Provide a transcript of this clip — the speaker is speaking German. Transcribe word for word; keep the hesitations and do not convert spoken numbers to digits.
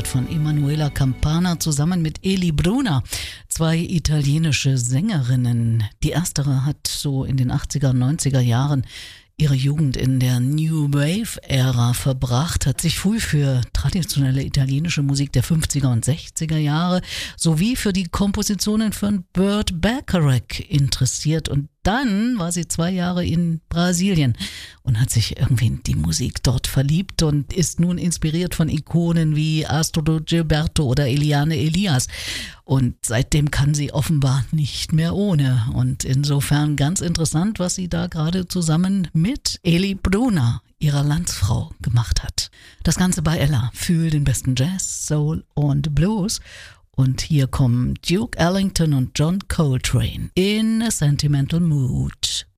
dort von Emanuela Campana zusammen mit Eli Bruna, zwei italienische Sängerinnen. Die erstere hat so in den achtziger, neunziger Jahren ihre Jugend in der New Wave-Ära verbracht, hat sich früh für traditionelle italienische Musik der fünfziger und sechziger Jahre sowie für die Kompositionen von Burt Bacharach interessiert und dann war sie zwei Jahre in Brasilien und hat sich irgendwie in die Musik dort verliebt und ist nun inspiriert von Ikonen wie Astro Gilberto oder Eliane Elias. Und seitdem kann sie offenbar nicht mehr ohne. Und insofern ganz interessant, was sie da gerade zusammen mit Eli Bruna, ihrer Landsfrau, gemacht hat. Das Ganze bei Ella. Fühl den besten Jazz, Soul und Blues. Und hier kommen Duke Ellington und John Coltrane in a Sentimental Mood.